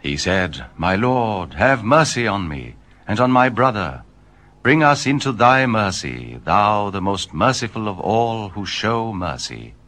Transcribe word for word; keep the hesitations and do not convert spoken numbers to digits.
He said, My Lord, have mercy on me, and on my brother. Bring us into thy mercy, thou the most merciful of all who show mercy.